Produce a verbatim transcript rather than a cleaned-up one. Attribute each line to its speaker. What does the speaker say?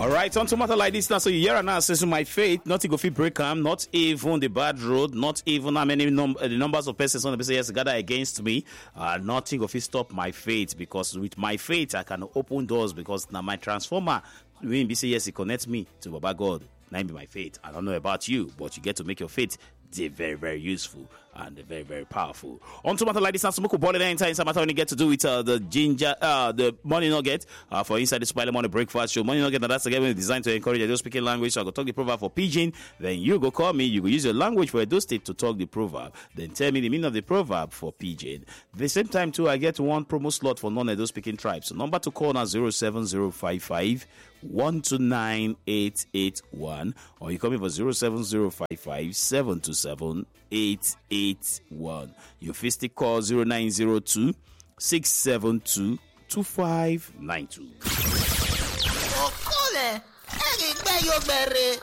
Speaker 1: All right, on to matter like this now. So you hear an answer to my faith, not go fit break am, not even the bad road, not even how many num- uh, the numbers of persons on the person yes gather against me. Uh, nothing go fit stop my faith, because with my faith I can open doors, because now my transformer when be say yes, it connects me to Baba God. Now be my faith. I don't know about you, but you get to make your faith they're very, very useful and they're very, very powerful. On to matter like this, now some ball in inside matter when you get to do with uh, the ginger, uh, the money nugget uh, for inside the Spider Money Breakfast Show. Money nugget, now that's again designed to encourage you speaking language. So I go talk the proverb for Pidgin. Then you go call me. You go use your language for Edo State to talk the proverb. Then tell me the meaning of the proverb for Pidgin. The same time too, I get one promo slot for non-Edo speaking tribes. So number to call now zero seven zero five five one two nine eight eight one, or you call me for zero seven zero five five seven two seven eight eight one. Your fistic call zero nine zero two six seven two two five nine two.
Speaker 2: Okole, ẹni gbẹ́ yóò bẹ̀rẹ̀.